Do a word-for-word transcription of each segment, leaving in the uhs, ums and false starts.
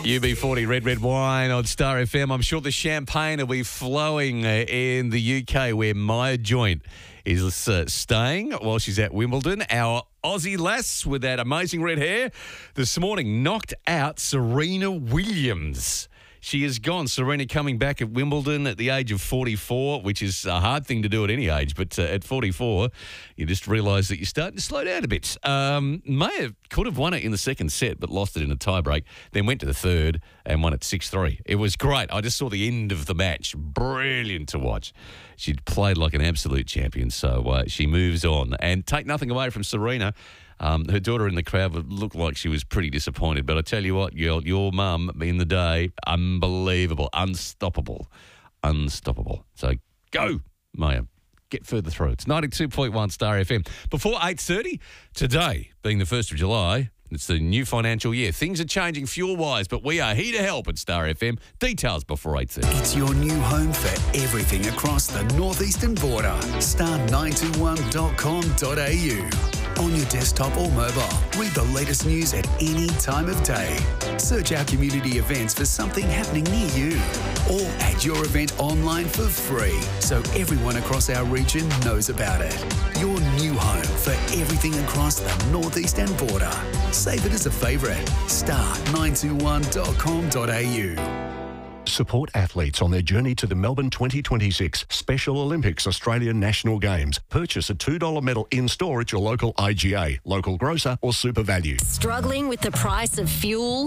U B forty Red Red Wine on Star F M. I'm sure the champagne will be flowing uh, in the U K where Maya Joint is uh, staying while she's at Wimbledon. Our Aussie lass with that amazing red hair this morning knocked out Serena Williams. She is gone. Serena coming back at Wimbledon at the age of forty-four, which is a hard thing to do at any age, but uh, at forty-four, you just realise that you're starting to slow down a bit. Um, Maya could have won it in the second set, but lost it in a tiebreak, then went to the third and won it six three. It was great. I just saw the end of the match. Brilliant to watch. She'd played like an absolute champion, so uh, she moves on. And take nothing away from Serena. Um, her daughter in the crowd looked like she was pretty disappointed. But I tell you what, your, your mum in the day, unbelievable, unstoppable, unstoppable. So go, Maya. Get further through. It's ninety-two point one Star F M. Before eight thirty, today, being the first of July, it's the new financial year. Things are changing fuel-wise, but we are here to help at Star F M. Details before eight thirty. It's your new home for everything across the northeastern border. star nine two one dot com dot a u. On your desktop or mobile, read the latest news at any time of day. Search our community events for something happening near you. Or add your event online for free so everyone across our region knows about it. Your new home for everything across the northeastern border. Save it as a favourite. star nine two one dot com dot a u. Support athletes on their journey to the Melbourne twenty twenty-six Special Olympics Australian National Games. Purchase a two dollar medal in-store at your local I G A, local grocer or Super Value. Struggling with the price of fuel?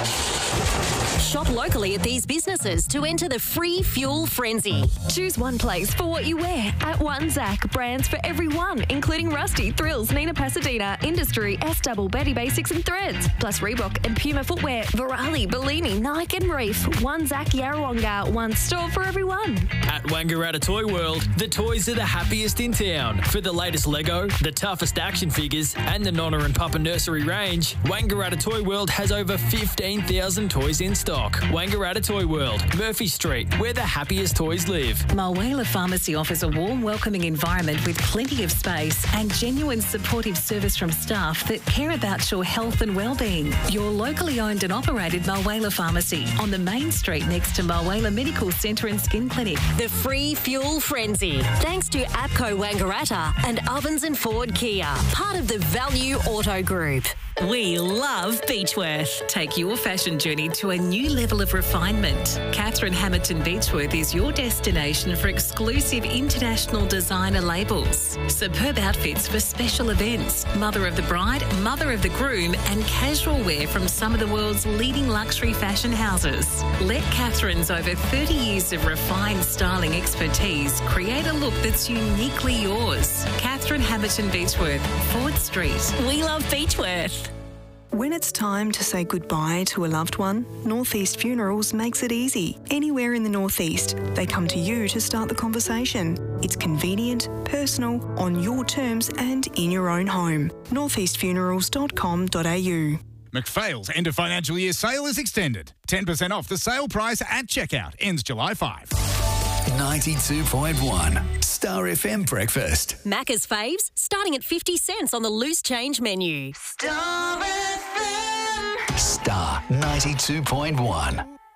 Shop locally at these businesses to enter the free fuel frenzy. Choose one place for what you wear at One Zach. Brands for everyone, including Rusty, Thrills, Nina Pasadena, Industry, S Double, Betty Basics and Threads. Plus Reebok and Puma footwear, Virali, Bellini, Nike and Reef. One Zach Yarrawonga, one store for everyone. At Wangaratta Toy World, the toys are the happiest in town. For the latest Lego, the toughest action figures and the Nonna and Papa Nursery range, Wangaratta Toy World has over fifteen thousand toys in stock. Wangaratta Toy World, Murphy Street, where the happiest toys live. Mulwala Pharmacy offers a warm, welcoming environment with plenty of space and genuine supportive service from staff that care about your health and well-being. Your locally owned and operated Mulwala Pharmacy on the main street next to Mulwala Medical Centre and Skin Clinic. The free fuel frenzy, thanks to APCO Wangaratta and Ovens and Ford Kia, part of the Value Auto Group. We love Beechworth. Take your fashion journey to a new level of refinement. Catherine Hamilton Beechworth is your destination for exclusive international designer labels. Superb outfits for special events, mother of the bride, mother of the groom, and casual wear from some of the world's leading luxury fashion houses. Let Catherine's over thirty years of refined styling expertise create a look that's uniquely yours. Catherine Hamilton Beechworth, Ford Street. We love Beechworth. When it's time to say goodbye to a loved one, Northeast Funerals makes it easy. Anywhere in the Northeast, they come to you to start the conversation. It's convenient, personal, on your terms and in your own home. northeast funerals dot com dot a u. McPhail's end of financial year sale is extended. ten percent off the sale price at checkout. Ends July fifth. ninety-two point one Star F M Breakfast. Macca's faves, starting at fifty cents on the loose change menu. Star F M. Star ninety-two point one.